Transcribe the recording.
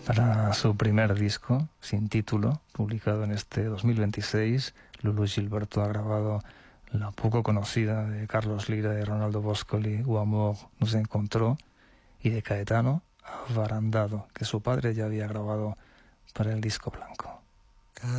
Para su primer disco, sin título, publicado en este 2026, Lulu Gilberto ha grabado la poco conocida de Carlos Lira y Ronaldo Boscoli, O Amor nos encontró, y de Caetano, Avarandado, que su padre ya había grabado para el disco blanco.